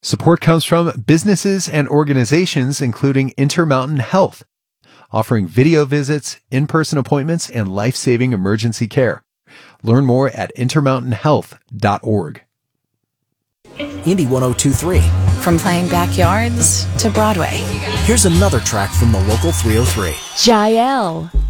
Support comes from businesses and organizations including Intermountain Health, offering video visits, in-person appointments, and life-saving emergency care. Learn more at intermountainhealth.org. Indy 102.3. From playing backyards to Broadway. Here's another track from the local 303. Jael.